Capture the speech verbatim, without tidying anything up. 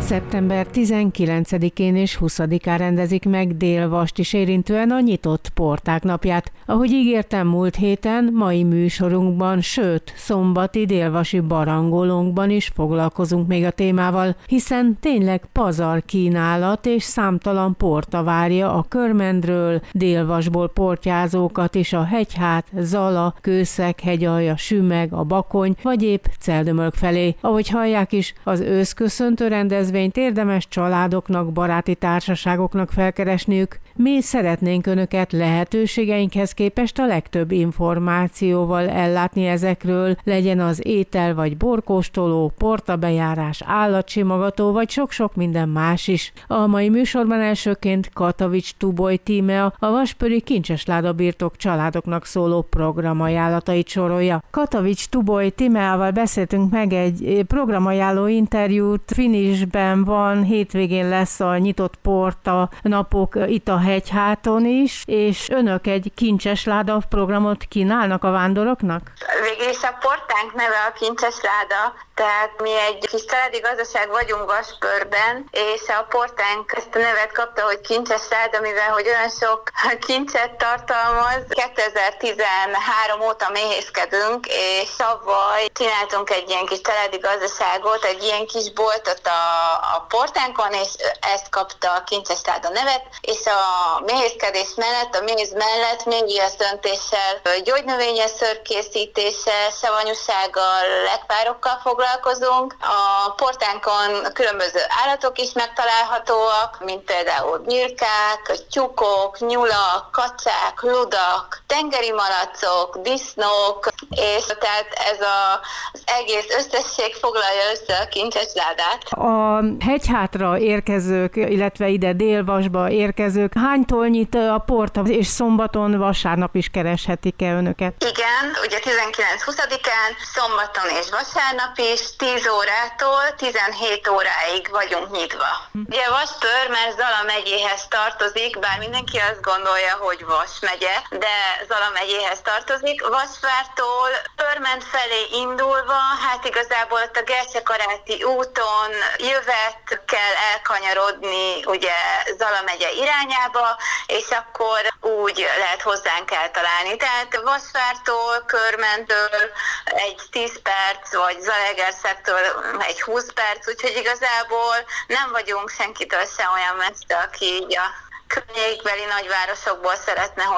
szeptember tizenkilencedikén és huszadikán rendezik meg Dél-Vast is érintően a nyitott porták napját. Ahogy ígértem múlt héten, mai műsorunkban, sőt, szombati délvasi barangolónkban is foglalkozunk még a témával, hiszen tényleg pazar kínálat és számtalan porta várja a Körmendről, Dél-Vasból portyázókat is a Hegyhát, Zala, Kőszeg, Hegyalja, Sümeg, a Bakony vagy épp Celldömölk felé. Ahogy hallják is, az őszköszöntő rendezvényt érdemes családoknak, baráti társaságoknak felkeresniük. Mi szeretnénk Önöket lehetőségeinkhez képest a legtöbb információval ellátni ezekről, legyen az étel vagy borkóstoló, portabejárás, állatsimogató vagy sok-sok minden más is. A mai műsorban elsőként Katavics Tuboly Tímea, a Vaspöri Kincsesláda birtok családoknak szóló programajánlatait sorolja. Katavics Tuboly Tímeával beszéltünk meg egy programajánló interjút, finisben van, hétvégén lesz a nyitott porta napok itt a Hegyháton is, és önök egy Kincsesláda programot kínálnak a vándoroknak? Végül is a portánk neve a Kincsesláda, tehát mi egy kis családi gazdaság vagyunk Vaspörben, és a portánk ezt a nevet kapta, hogy Kincsesláda, mivel hogy olyan sok kincset tartalmaz. kétezer-tizenhárom óta méhészkedünk, és tavaly csináltunk egy ilyen kis családi gazdaságot, egy ilyen kis boltot a, a portánkon, és ezt kapta a Kincsesláda nevet, és a méhészkedés mellett, a méz mellett médiaszöntéssel, gyógynövényes szőrkészítéssel, savanyúsággal, lekvárokkal foglalkozunk. A portánkon különböző állatok is megtalálhatóak, mint például birkák, tyúkok, nyulak, kacák, ludak, tengeri malacok, disznók, és tehát ez a, az egész összesség foglalja össze a Kincsesládát. A Hegyhátra érkezők, illetve ide Dél-Vasba érkezők hánytól nyit a porta, és szombaton, vasárnap is kereshetik-e önöket? Igen, ugye tizenkilenc-huszadikán, szombaton és vasárnap is, tíz órától tizenhét óráig vagyunk nyitva. Hm. Ugye Vaspör, mert Zala megyéhez tartozik, bár mindenki azt gondolja, hogy Vas megye, de Zala megyéhez tartozik. Vasvártól Körmend felé indulva, hát igazából ott a Gercsekaráti úton jövet kell elkanyarodni ugye Zala megye irányába, és akkor úgy lehet hozzánk eltalálni. Tehát Vasvártól, Körmendtől egy tíz perc, vagy Zalaegerszektől egy húsz perc, úgyhogy igazából nem vagyunk senkitől se olyan messze, aki így a környékbeli nagyvárosokból szeretne